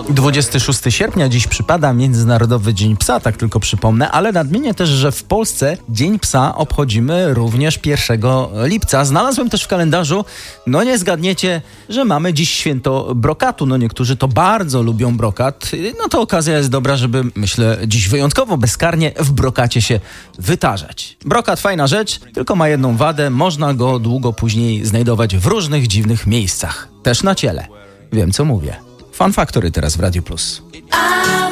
26 sierpnia dziś przypada Międzynarodowy Dzień Psa, tak tylko przypomnę, ale nadmienię też, że w Polsce Dzień Psa obchodzimy również 1 lipca. Znalazłem też w kalendarzu, nie zgadniecie, że mamy dziś święto brokatu. Niektórzy to bardzo lubią brokat. To okazja jest dobra, żeby, myślę, dziś wyjątkowo bezkarnie w brokacie się wytarzać. Brokat fajna rzecz, tylko ma jedną wadę, można go długo później znajdować w różnych dziwnych miejscach. Też na ciele. Wiem, co mówię. Fun Factory teraz w Radiu Plus.